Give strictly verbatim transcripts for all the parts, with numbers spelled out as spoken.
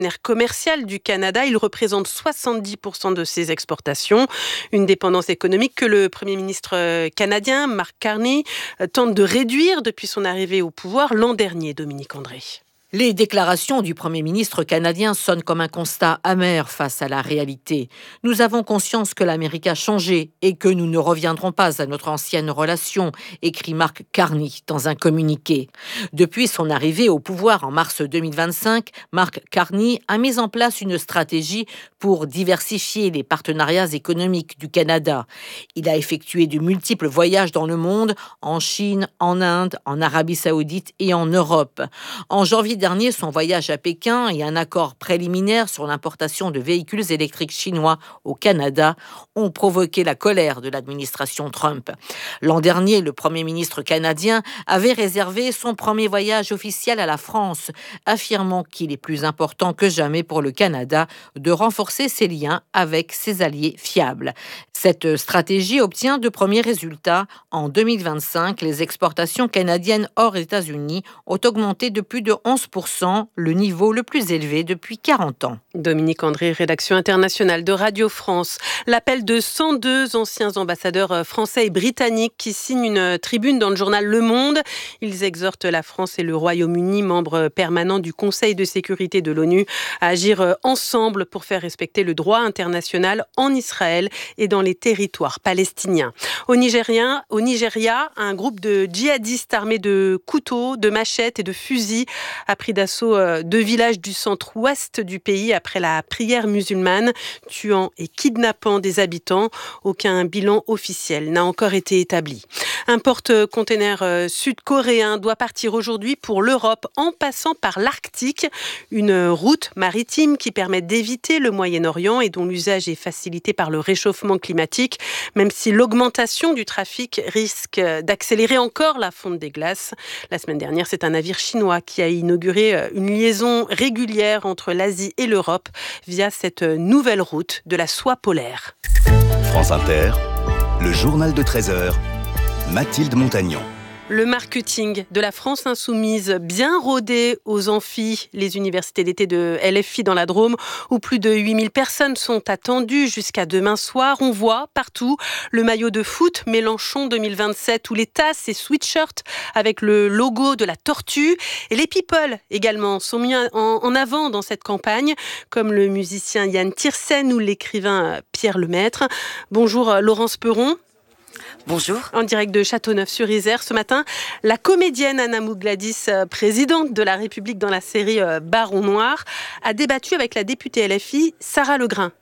partenaire commercial du Canada. Il représente soixante-dix pour cent de ses exportations. Une dépendance économique que le Premier ministre canadien, Mark Carney, tente de réduire depuis son arrivée au pouvoir l'an dernier, Dominique André. Les déclarations du Premier ministre canadien sonnent comme un constat amer face à la réalité. Nous avons conscience que l'Amérique a changé et que nous ne reviendrons pas à notre ancienne relation, écrit Mark Carney dans un communiqué. Depuis son arrivée au pouvoir en mars deux mille vingt-cinq, Mark Carney a mis en place une stratégie pour diversifier les partenariats économiques du Canada. Il a effectué de multiples voyages dans le monde, en Chine, en Inde, en Arabie Saoudite et en Europe. En janvier dernier, son voyage à Pékin et un accord préliminaire sur l'importation de véhicules électriques chinois au Canada ont provoqué la colère de l'administration Trump. L'an dernier, le Premier ministre canadien avait réservé son premier voyage officiel à la France, affirmant qu'il est plus important que jamais pour le Canada de renforcer ses liens avec ses alliés fiables. Cette stratégie obtient de premiers résultats. En deux mille vingt-cinq, les exportations canadiennes hors États-Unis ont augmenté de plus de onze pour cent, le niveau le plus élevé depuis quarante ans. Dominique André, rédaction internationale de Radio France. L'appel de cent deux anciens ambassadeurs français et britanniques qui signent une tribune dans le journal Le Monde. Ils exhortent la France et le Royaume-Uni, membres permanents du Conseil de sécurité de l'ONU, à agir ensemble pour faire respecter le droit international en Israël et dans les territoires palestiniens. Au Nigeria, au Nigeria, un groupe de djihadistes armés de couteaux, de machettes et de fusils a pris d'assaut deux villages du centre-ouest du pays après la prière musulmane, tuant et kidnappant des habitants. Aucun bilan officiel n'a encore été établi. Un porte-container sud-coréen doit partir aujourd'hui pour l'Europe en passant par l'Arctique. Une route maritime qui permet d'éviter le Moyen-Orient et dont l'usage est facilité par le réchauffement climatique, même si l'augmentation du trafic risque d'accélérer encore la fonte des glaces. La semaine dernière, c'est un navire chinois qui a inauguré une liaison régulière entre l'Asie et l'Europe via cette nouvelle route de la soie polaire. France Inter, le journal de treize heures, Mathilde Montagnon. Le marketing de la France insoumise, bien rodé aux amphis, les universités d'été de L F I dans la Drôme, où plus de huit mille personnes sont attendues jusqu'à demain soir. On voit partout le maillot de foot Mélenchon deux mille vingt-sept, ou les tasses et sweatshirts avec le logo de la tortue. Et les people également sont mis en avant dans cette campagne, comme le musicien Yann Tiersen ou l'écrivain Pierre Lemaître. Bonjour Laurence Perron. Bonjour. En direct de Châteauneuf-sur-Isère ce matin, la comédienne Anna Mougladis, présidente de la République dans la série Baron Noir, a débattu avec la députée L F I Sarah Legrain.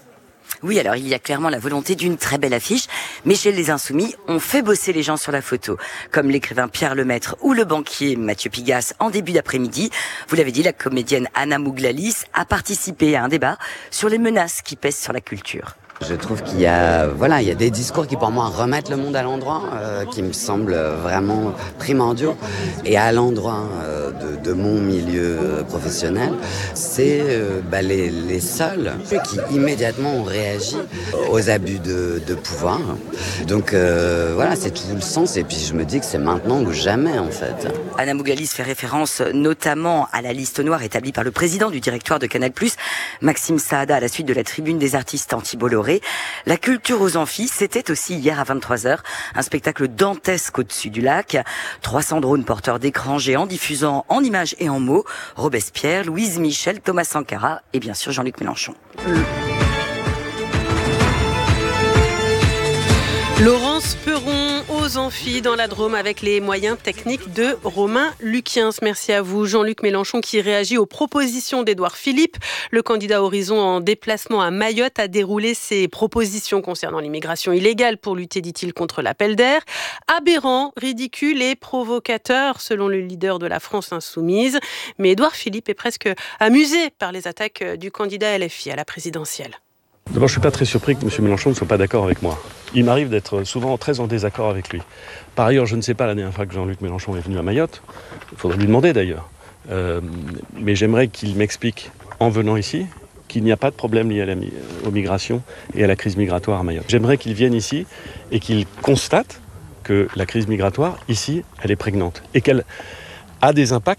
Oui, alors il y a clairement la volonté d'une très belle affiche, mais chez les Insoumis, on fait bosser les gens sur la photo, comme l'écrivain Pierre Lemaître ou le banquier Mathieu Pigasse en début d'après-midi. Vous l'avez dit, la comédienne Anna Mougladis a participé à un débat sur les menaces qui pèsent sur la culture. Je trouve qu'il y a, voilà, il y a des discours qui pour moi remettent le monde à l'endroit, euh, qui me semblent vraiment primordiaux. Et à l'endroit euh, de, de mon milieu professionnel, c'est euh, bah, les, les seuls qui immédiatement ont réagi aux abus de, de pouvoir. Donc euh, voilà, c'est tout le sens. Et puis je me dis que c'est maintenant ou jamais en fait. Anna Mougladis fait référence notamment à la liste noire établie par le président du directoire de Canal plus, Maxime Saada, à la suite de la tribune des artistes anti-Bolloré. La culture aux amphis, c'était aussi hier à vingt-trois heures, un spectacle dantesque au-dessus du lac. trois cents drones porteurs d'écran géants diffusant en images et en mots Robespierre, Louise Michel, Thomas Sankara et bien sûr Jean-Luc Mélenchon. Laurence Perron aux amphis dans la Drôme avec les moyens techniques de Romain Luquiens. Merci à vous. Jean-Luc Mélenchon qui réagit aux propositions d'Édouard Philippe. Le candidat Horizon en déplacement à Mayotte a déroulé ses propositions concernant l'immigration illégale pour lutter, dit-il, contre l'appel d'air. Aberrant, ridicule et provocateur selon le leader de la France insoumise. Mais Édouard Philippe est presque amusé par les attaques du candidat L F I à la présidentielle. D'abord, je ne suis pas très surpris que M. Mélenchon ne soit pas d'accord avec moi. Il m'arrive d'être souvent très en désaccord avec lui. Par ailleurs, je ne sais pas la dernière fois que Jean-Luc Mélenchon est venu à Mayotte. Il faudrait lui demander d'ailleurs. Euh, mais j'aimerais qu'il m'explique, en venant ici, qu'il n'y a pas de problème lié à la, aux migrations et à la crise migratoire à Mayotte. J'aimerais qu'il vienne ici et qu'il constate que la crise migratoire, ici, elle est prégnante. Et qu'elle a des impacts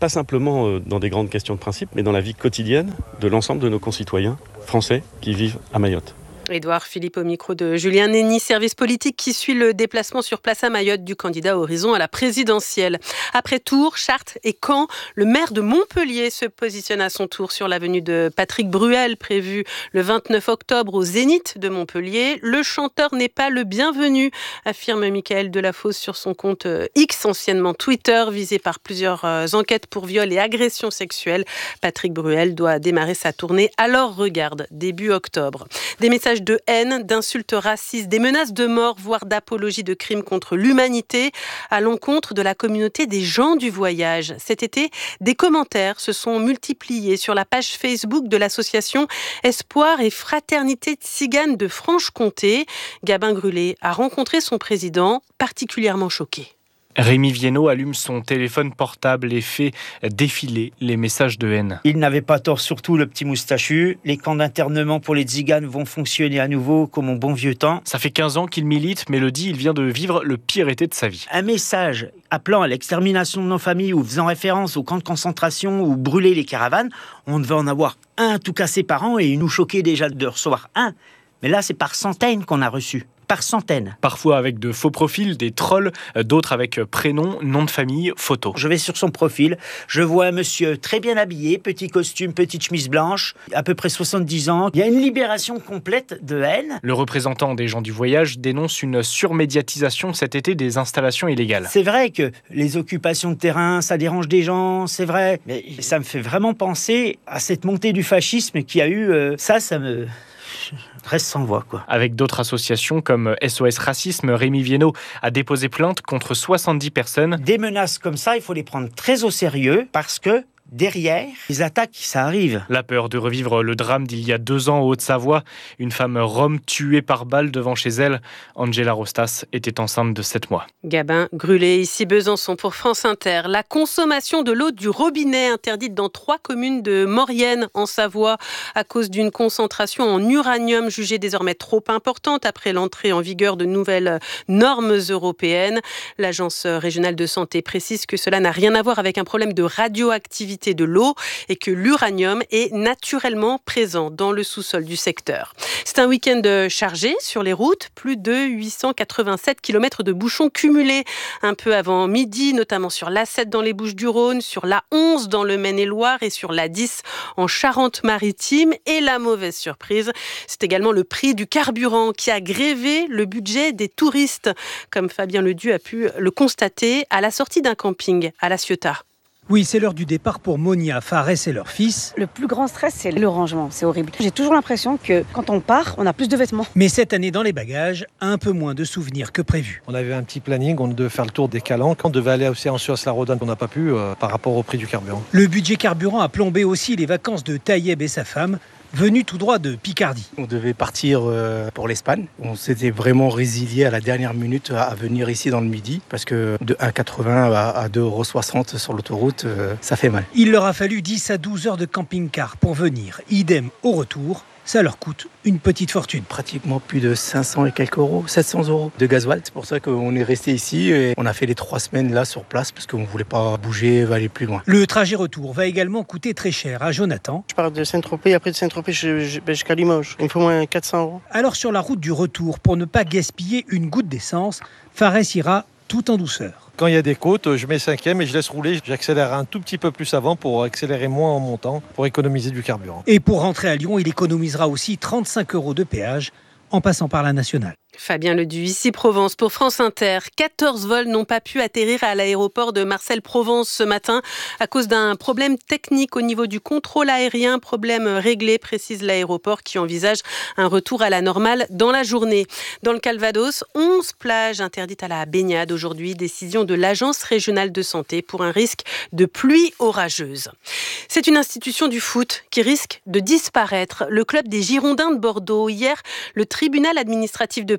pas simplement dans des grandes questions de principe, mais dans la vie quotidienne de l'ensemble de nos concitoyens français qui vivent à Mayotte. Édouard Philippe au micro de Julien Nény, service politique qui suit le déplacement sur place à Mayotte du candidat Horizon à la présidentielle. Après Tours, Chartres et Caen, le maire de Montpellier se positionne à son tour sur la venue de Patrick Bruel, prévue le vingt-neuf octobre au Zénith de Montpellier. Le chanteur n'est pas le bienvenu, affirme Michael Delafosse sur son compte X, anciennement Twitter, visé par plusieurs enquêtes pour viol et agression sexuelle. Patrick Bruel doit démarrer sa tournée Alors Regarde, début octobre. Des messages de haine, d'insultes racistes, des menaces de mort, voire d'apologie de crimes contre l'humanité à l'encontre de la communauté des gens du voyage. Cet été, des commentaires se sont multipliés sur la page Facebook de l'association Espoir et Fraternité Tzigane de Franche-Comté. Gabin Grulé a rencontré son président, particulièrement choqué. Rémi Viennot allume son téléphone portable et fait défiler les messages de haine. Il n'avait pas tort, surtout le petit moustachu. Les camps d'internement pour les tziganes vont fonctionner à nouveau comme au bon vieux temps. Ça fait quinze ans qu'il milite, mais le dit, il vient de vivre le pire été de sa vie. Un message appelant à l'extermination de nos familles ou faisant référence aux camps de concentration ou brûler les caravanes, on devait en avoir un tout cassé par an et il nous choquait déjà de recevoir un. Mais là, c'est par centaines qu'on a reçu. Par centaines. Parfois avec de faux profils, des trolls, d'autres avec prénom, nom de famille, photo. Je vais sur son profil, je vois un monsieur très bien habillé, petit costume, petite chemise blanche, à peu près soixante-dix ans. Il y a une libération complète de haine. Le représentant des gens du voyage dénonce une surmédiatisation cet été des installations illégales. C'est vrai que les occupations de terrain, ça dérange des gens, c'est vrai. Mais ça me fait vraiment penser à cette montée du fascisme qu'il y a eu. Euh, ça, ça me... reste sans voix, quoi. Avec d'autres associations comme S O S Racisme, Rémi Viennot a déposé plainte contre soixante-dix personnes. Des menaces comme ça, il faut les prendre très au sérieux parce que derrière, les attaques, ça arrive. La peur de revivre le drame d'il y a deux ans en Haute-Savoie. Une femme rome tuée par balle devant chez elle. Angela Rostas était enceinte de sept mois. Gabin Grulé, ici Besançon pour France Inter. La consommation de l'eau du robinet interdite dans trois communes de Maurienne en Savoie à cause d'une concentration en uranium jugée désormais trop importante après l'entrée en vigueur de nouvelles normes européennes. L'Agence régionale de santé précise que cela n'a rien à voir avec un problème de radioactivité de l'eau et que l'uranium est naturellement présent dans le sous-sol du secteur. C'est un week-end chargé sur les routes, plus de huit cent quatre-vingt-sept kilomètres de bouchons cumulés un peu avant midi, notamment sur l'A sept dans les Bouches-du-Rhône, sur l'A onze dans le Maine-et-Loire et sur l'A dix en Charente-Maritime. Et la mauvaise surprise, c'est également le prix du carburant qui a grévé le budget des touristes, comme Fabien Ledu a pu le constater à la sortie d'un camping à La Ciotat. Oui, c'est l'heure du départ pour Monia, Fares et leur fils. Le plus grand stress, c'est le rangement. C'est horrible. J'ai toujours l'impression que quand on part, on a plus de vêtements. Mais cette année, dans les bagages, un peu moins de souvenirs que prévu. On avait un petit planning, on devait faire le tour des calanques. On devait aller aussi en Suisse-la-Rodane, on n'a pas pu euh, par rapport au prix du carburant. Le budget carburant a plombé aussi les vacances de Taïeb et sa femme, venu tout droit de Picardie. On devait partir pour l'Espagne. On s'était vraiment résilié à la dernière minute à venir ici dans le Midi parce que de un euro quatre-vingts à deux euros soixante sur l'autoroute, ça fait mal. Il leur a fallu dix à douze heures de camping-car pour venir. Idem au retour. Ça leur coûte une petite fortune. Pratiquement plus de cinq cents et quelques euros, sept cents euros de gasoil. C'est pour ça qu'on est resté ici et on a fait les trois semaines là sur place parce qu'on ne voulait pas bouger, aller plus loin. Le trajet retour va également coûter très cher à Jonathan. Je pars de Saint-Tropez, après de Saint-Tropez jusqu'à Limoges. Il me faut moins quatre cents euros. Alors sur la route du retour, pour ne pas gaspiller une goutte d'essence, Fares ira tout en douceur. Quand il y a des côtes, je mets cinquième et je laisse rouler. J'accélère un tout petit peu plus avant pour accélérer moins en montant, pour économiser du carburant. Et pour rentrer à Lyon, il économisera aussi trente-cinq euros de péage en passant par la nationale. Fabien Ledu, ici Provence pour France Inter. quatorze vols n'ont pas pu atterrir à l'aéroport de Marseille-Provence ce matin à cause d'un problème technique au niveau du contrôle aérien. Problème réglé, précise l'aéroport qui envisage un retour à la normale dans la journée. Dans le Calvados, onze plages interdites à la baignade aujourd'hui. Décision de l'Agence régionale de santé pour un risque de pluie orageuse. C'est une institution du foot qui risque de disparaître. Le club des Girondins de Bordeaux. Hier, le tribunal administratif de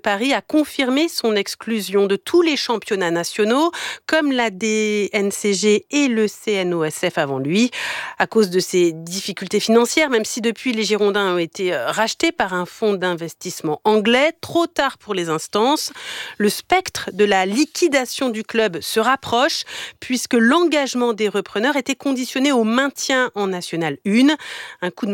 Paris a confirmé son exclusion de tous les championnats nationaux, comme la D N C G et le C N O S F avant lui, à cause de ses difficultés financières, même si depuis les Girondins ont été rachetés par un fonds d'investissement anglais. Trop tard pour les instances. Le spectre de la liquidation du club se rapproche, puisque l'engagement des repreneurs était conditionné au maintien en National un. Un coup de